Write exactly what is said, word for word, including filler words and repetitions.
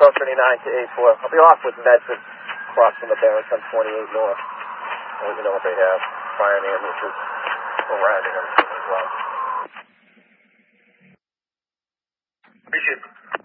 twelve thirty-nine to eight four. I'll be off with Medford, crossing the Barrington twenty-eight north. I'll let you know what they have. Fire and ambulances around and everything as well. Appreciate it.